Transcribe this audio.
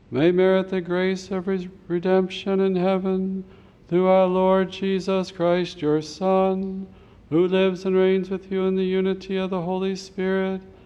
may merit the grace of redemption in heaven, through our Lord Jesus Christ, your Son, who lives and reigns with you in the unity of the Holy Spirit,